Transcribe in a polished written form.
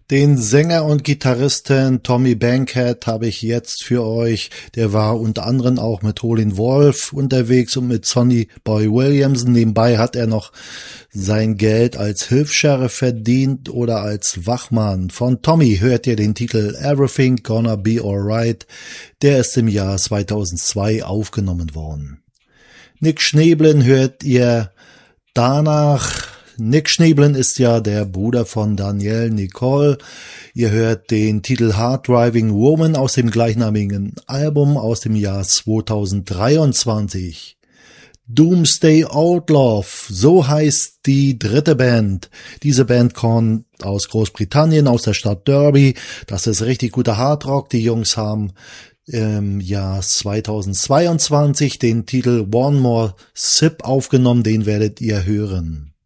Den Sänger und Gitarristen Tommy Bankhead habe ich jetzt für euch. Der war unter anderem auch mit Howlin' Wolf unterwegs und mit Sonny Boy Williamson. Nebenbei hat er noch sein Geld als Hilfs-Sheriff verdient oder als Wachmann. Von Tommy hört ihr den Titel Everything Gonna Be Alright. Der ist im Jahr 2002 aufgenommen worden. Nick Schneeblin hört ihr danach. Nick Schneeblin ist ja der Bruder von Danielle Nicole. Ihr hört den Titel Hard Driving Woman aus dem gleichnamigen Album aus dem Jahr 2023. Doomsday Outlaw, so heißt die dritte Band. Diese Band kommt aus Großbritannien, aus der Stadt Derby. Das ist richtig guter Hardrock. Die Jungs haben im Jahr 2022 den Titel One More Sip aufgenommen. Den werdet ihr hören.